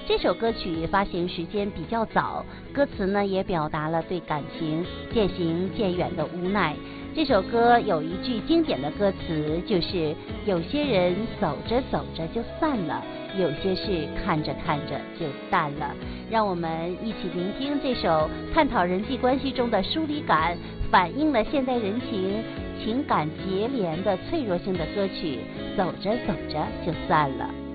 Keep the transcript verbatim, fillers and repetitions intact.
这首歌曲发行时间比较早，歌词呢也表达了对感情渐行渐远的无奈。这首歌有一句经典的歌词，就是有些人走着走着就散了，有些事看着看着就淡了。让我们一起聆听这首探讨人际关系中的疏离感，反映了现代人情情感结连的脆弱性的歌曲，走着走着就散了。